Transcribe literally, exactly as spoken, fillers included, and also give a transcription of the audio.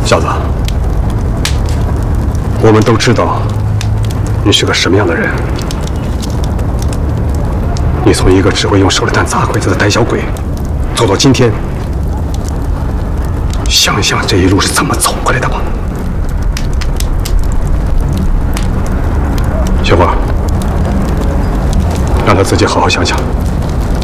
小子，我们都知道你是个什么样的人。你从一个只会用手榴弹砸鬼子的胆小鬼，走到今天，想想这一路是怎么走过来的吧。小花，让他自己好好想想。